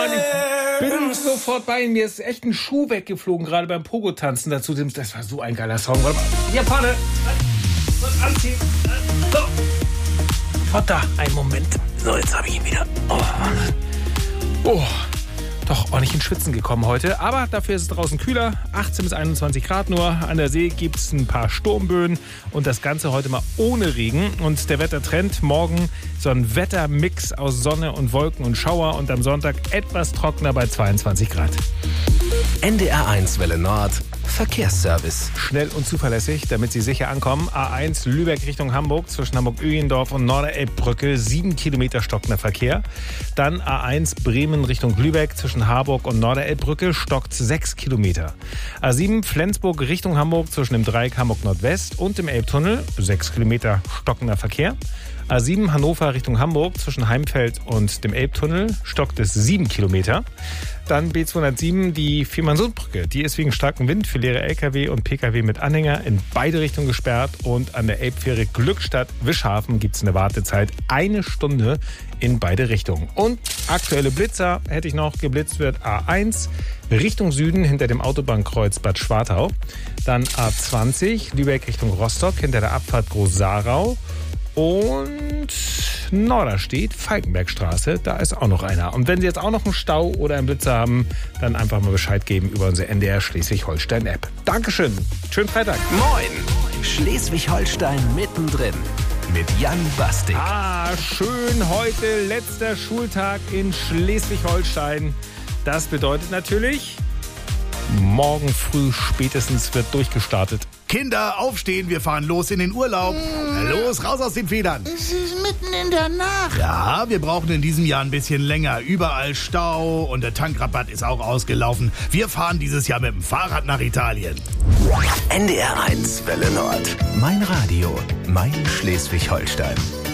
Ich bin sofort bei Ihnen. Mir ist echt ein Schuh weggeflogen, gerade beim Pogo-Tanzen dazu. Das war so ein geiler Song. Warte mal. Hier vorne. Was anziehen. So. Oh, da. Einen Moment. So, jetzt habe ich ihn wieder. Oh. Doch ordentlich ins Schwitzen gekommen heute. Aber dafür ist es draußen kühler. 18 bis 21 Grad nur. An der See gibt es ein paar Sturmböen. Und das Ganze heute mal ohne Regen. Und der Wettertrend morgen so ein Wettermix aus Sonne und Wolken und Schauer. Und am Sonntag etwas trockener bei 22 Grad. NDR1 Welle Nord. Verkehrsservice. Schnell und zuverlässig, damit Sie sicher ankommen. A1 Lübeck Richtung Hamburg, zwischen Hamburg-Öhlendorf und Norderelbbrücke, 7 Kilometer stockender Verkehr. Dann A1 Bremen Richtung Lübeck, zwischen Harburg und Norderelbbrücke, stockt 6 Kilometer. A7 Flensburg Richtung Hamburg, zwischen dem Dreieck Hamburg Nordwest und dem Elbtunnel, 6 Kilometer stockender Verkehr. A7 Hannover Richtung Hamburg, zwischen Heimfeld und dem Elbtunnel, stockt es 7 Kilometer. Dann B207, die Fehmarnsundbrücke. Die ist wegen starkem Wind für leere LKW und PKW mit Anhänger in beide Richtungen gesperrt. Und an der Elbfähre Glückstadt-Wischhafen gibt es eine Wartezeit 1 Stunde in beide Richtungen. Und aktuelle Blitzer hätte ich noch. Geblitzt wird A1 Richtung Süden hinter dem Autobahnkreuz Bad Schwartau. Dann A20 Lübeck Richtung Rostock hinter der Abfahrt Groß-Sarau. Und Norderstedt, Falkenbergstraße, da ist auch noch einer. Und wenn Sie jetzt auch noch einen Stau oder einen Blitzer haben, dann einfach mal Bescheid geben über unsere NDR Schleswig-Holstein-App. Dankeschön, schönen Freitag. Moin, Schleswig-Holstein mittendrin mit Jan Bastik. Schön, heute letzter Schultag in Schleswig-Holstein. Das bedeutet natürlich, morgen früh spätestens wird durchgestartet. Kinder, aufstehen, wir fahren los in den Urlaub. Los, raus aus den Federn. Es ist mitten in der Nacht. Ja, wir brauchen in diesem Jahr ein bisschen länger. Überall Stau und der Tankrabatt ist auch ausgelaufen. Wir fahren dieses Jahr mit dem Fahrrad nach Italien. NDR1 Welle Nord. Mein Radio, mein Schleswig-Holstein.